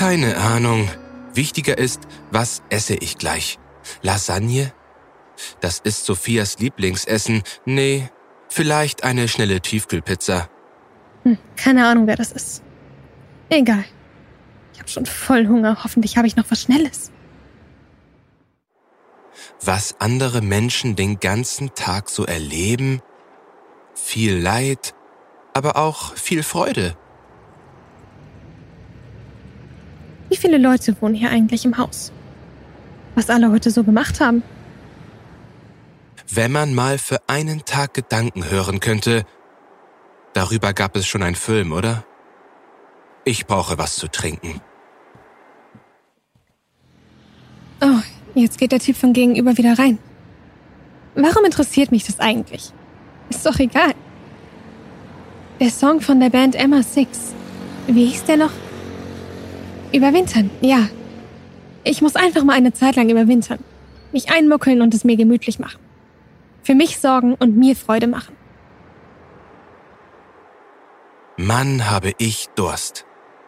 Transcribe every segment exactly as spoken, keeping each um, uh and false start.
Keine Ahnung. Wichtiger ist, was esse ich gleich? Lasagne? Das ist Sophias Lieblingsessen. Nee, vielleicht eine schnelle Tiefkühlpizza. Hm, keine Ahnung, wer das ist. Egal. Ich habe schon voll Hunger. Hoffentlich habe ich noch was Schnelles. Was andere Menschen den ganzen Tag so erleben? Viel Leid, aber auch viel Freude. Wie viele Leute wohnen hier eigentlich im Haus? Was alle heute so gemacht haben? Wenn man mal für einen Tag Gedanken hören könnte, darüber gab es schon einen Film, oder? Ich brauche was zu trinken. Oh, jetzt geht der Typ von gegenüber wieder rein. Warum interessiert mich das eigentlich? Ist doch egal. Der Song von der Band Emma Six. Wie hieß der noch? Überwintern, ja. Ich muss einfach mal eine Zeit lang überwintern. Mich einmuckeln und es mir gemütlich machen. Für mich sorgen und mir Freude machen. Mann, habe ich Durst.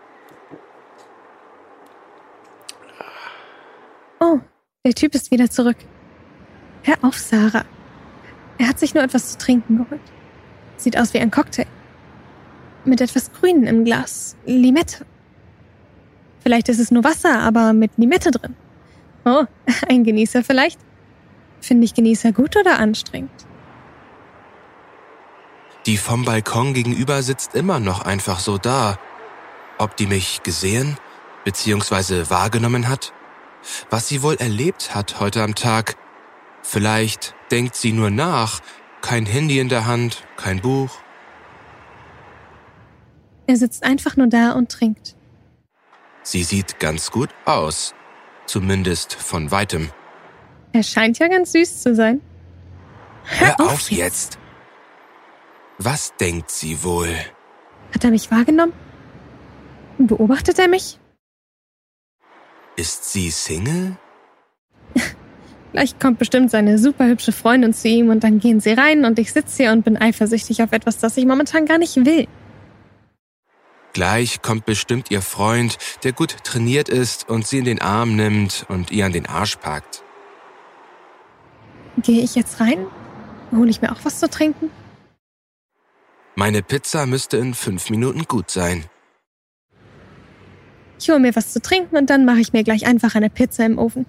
Oh, der Typ ist wieder zurück. Hör auf, Sarah. Er hat sich nur etwas zu trinken geholt. Sieht aus wie ein Cocktail. Mit etwas Grünen im Glas. Limette. Vielleicht ist es nur Wasser, aber mit Limette drin. Oh, ein Genießer vielleicht? Finde ich Genießer gut oder anstrengend? Die vom Balkon gegenüber sitzt immer noch einfach so da. Ob die mich gesehen bzw. wahrgenommen hat? Was sie wohl erlebt hat heute am Tag? Vielleicht denkt sie nur nach. Kein Handy in der Hand, kein Buch. Er sitzt einfach nur da und trinkt. Sie sieht ganz gut aus. Jetzt von weitem. Er scheint ja ganz süß zu sein. Hör, Hör auf, auf jetzt. jetzt! Was denkt sie wohl? Hat er mich wahrgenommen? Beobachtet er mich? Ist sie Single? Gleich kommt bestimmt seine super hübsche Freundin zu ihm und dann gehen sie rein und ich sitze hier und bin eifersüchtig auf etwas, das ich momentan gar nicht will. Gleich kommt bestimmt ihr Freund, der gut trainiert ist und sie in den Arm nimmt und ihr an den Arsch packt. Gehe ich jetzt rein? Hole ich mir auch was zu trinken? Meine Pizza müsste in fünf Minuten gut sein. Ich hole mir was zu trinken und dann mache ich mir gleich einfach eine Pizza im Ofen.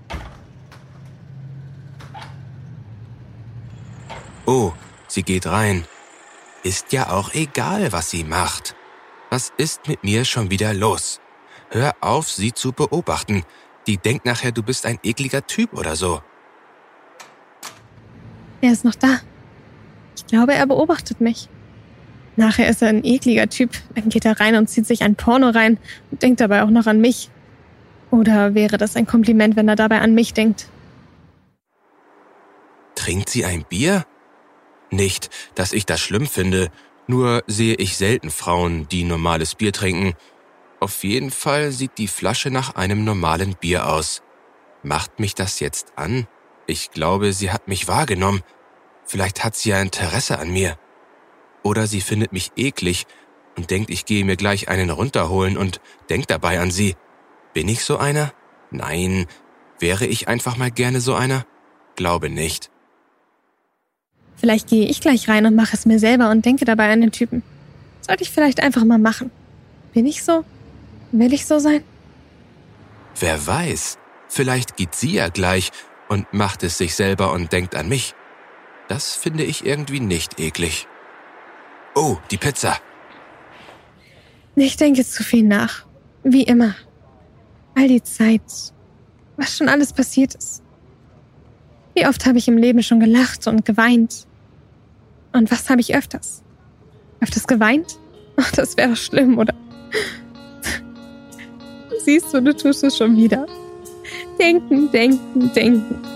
Oh, sie geht rein. Ist ja auch egal, was sie macht. Was ist mit mir schon wieder los? Hör auf, sie zu beobachten. Die denkt nachher, du bist ein ekliger Typ oder so. Er ist noch da. Ich glaube, er beobachtet mich. Nachher ist er ein ekliger Typ. Dann geht er rein und zieht sich ein Porno rein und denkt dabei auch noch an mich. Oder wäre das ein Kompliment, wenn er dabei an mich denkt? Trinkt sie ein Bier? Nicht, dass ich das schlimm finde. Nur sehe ich selten Frauen, die normales Bier trinken. Auf jeden Fall sieht die Flasche nach einem normalen Bier aus. Macht mich das jetzt an? Ich glaube, sie hat mich wahrgenommen. Vielleicht hat sie ja Interesse an mir. Oder sie findet mich eklig und denkt, ich gehe mir gleich einen runterholen und denkt dabei an sie. Bin ich so einer? Nein. Wäre ich einfach mal gerne so einer? Glaube nicht. Vielleicht gehe ich gleich rein und mache es mir selber und denke dabei an den Typen. Sollte ich vielleicht einfach mal machen. Bin ich so? Will ich so sein? Wer weiß, vielleicht geht sie ja gleich und macht es sich selber und denkt an mich. Das finde ich irgendwie nicht eklig. Oh, die Pizza. Ich denke zu viel nach. Wie immer. All die Zeit. Was schon alles passiert ist. Wie oft habe ich im Leben schon gelacht und geweint? Und was habe ich öfters? Öfters geweint? Ach, das wäre doch schlimm, oder? Siehst du, du tust es schon wieder. Denken, denken, denken.